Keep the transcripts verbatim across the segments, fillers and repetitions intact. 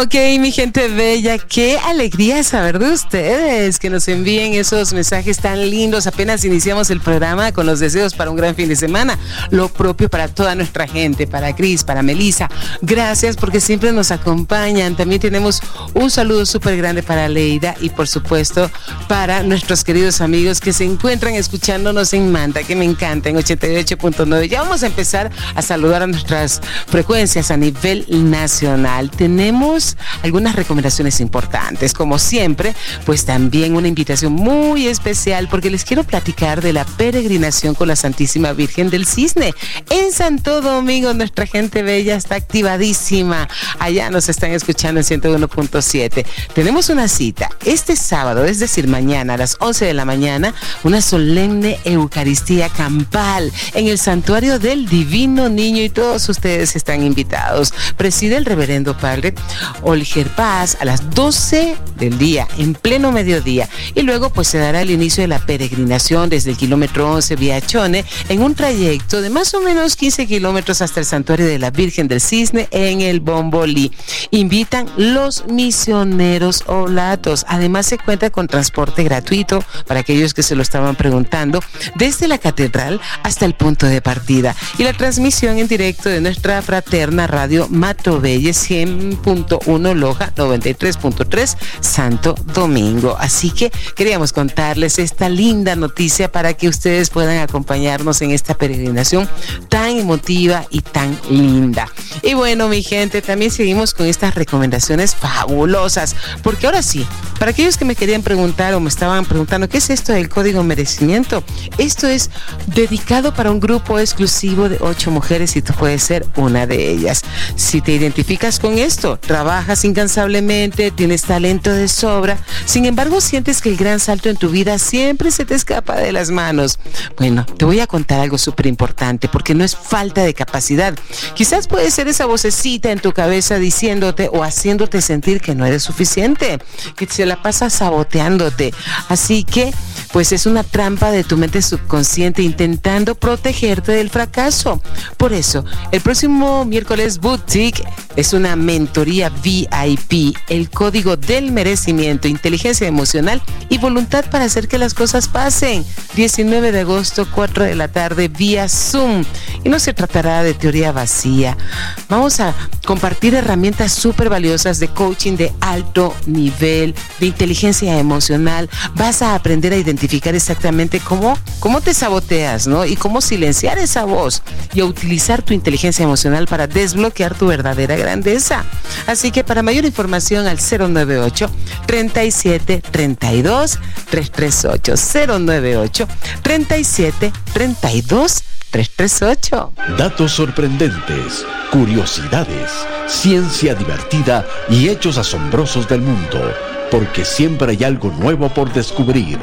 Ok, mi gente bella, qué alegría saber de ustedes, que nos envíen esos mensajes tan lindos. Apenas iniciamos el programa con los deseos para un gran fin de semana. Lo propio para toda nuestra gente, para Cris, para Melissa. Gracias porque siempre nos acompañan. También tenemos un saludo súper grande para Leida y por supuesto para nuestros queridos amigos que se encuentran escuchándonos en Manta, que me encanta, en ochenta y ocho punto nueve. Ya vamos a empezar a saludar a nuestras frecuencias a nivel nacional. Tenemos algunas recomendaciones importantes, como siempre, pues también una invitación muy especial porque les quiero platicar de la peregrinación con la Santísima Virgen del Cisne en Santo Domingo. Nuestra gente bella está activadísima, allá nos están escuchando en ciento uno punto siete. Tenemos una cita este sábado, es decir, mañana a las once de la mañana, una solemne Eucaristía campal en el Santuario del Divino Niño y todos ustedes están invitados. Preside el reverendo padre Oliger Paz a las doce del día, en pleno mediodía, y luego pues se dará el inicio de la peregrinación desde el kilómetro once vía Chone en un trayecto de más o menos quince kilómetros hasta el Santuario de la Virgen del Cisne en el Bombolí. Invitan los misioneros oblatos. Además se cuenta con transporte gratuito para aquellos que se lo estaban preguntando, desde la catedral hasta el punto de partida, y la transmisión en directo de nuestra fraterna radio Matobelle cien punto uno Loja, noventa y tres punto tres Santo Domingo. Así que queríamos contarles esta linda noticia para que ustedes puedan acompañarnos en esta peregrinación tan emotiva y tan linda. Y bueno, mi gente, también seguimos con estas recomendaciones fabulosas, porque ahora sí, para aquellos que me querían preguntar o me estaban preguntando ¿qué es esto del código merecimiento? Esto es dedicado para un grupo exclusivo de ocho mujeres y tú puedes ser una de ellas. Si te identificas con esto, trabajas incansablemente, tienes talento de sobra, sin embargo sientes que el gran salto en tu vida siempre se te escapa de las manos. Bueno, te voy a contar algo súper importante, porque no es falta de capacidad. Quizás puede ser esa vocecita en tu cabeza diciéndote o haciéndote sentir que no eres suficiente, que se la pasas saboteándote. Así que pues es una trampa de tu mente subconsciente intentando protegerte del fracaso. Por eso, el próximo miércoles Boutique es una mentoría V I P, el código del merecimiento, inteligencia emocional y voluntad para hacer que las cosas pasen. diecinueve de agosto, cuatro de la tarde, vía Zoom. Y no se tratará de teoría vacía. Vamos a compartir herramientas súper valiosas de coaching de alto nivel, de inteligencia emocional. Vas a aprender a identificar exactamente cómo, cómo te saboteas, ¿no? Y cómo silenciar esa voz y a utilizar tu inteligencia emocional para desbloquear tu verdadera grandeza. Así que para mayor información al cero nueve ocho, treinta y siete, treinta y dos, trescientos treinta y ocho, cero nueve ocho, treinta y siete, treinta y dos, trescientos treinta y ocho. Datos sorprendentes, curiosidades, ciencia divertida y hechos asombrosos del mundo, porque siempre hay algo nuevo por descubrir.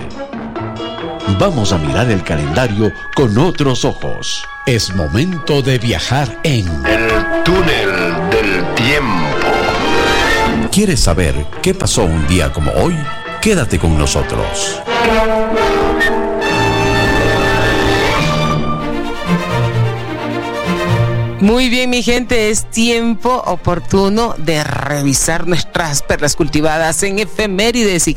Vamos a mirar el calendario con otros ojos. Es momento de viajar en el túnel del tiempo. ¿Quieres saber qué pasó un día como hoy? Quédate con nosotros. Muy bien, mi gente, es tiempo oportuno de revisar nuestras perlas cultivadas en efemérides y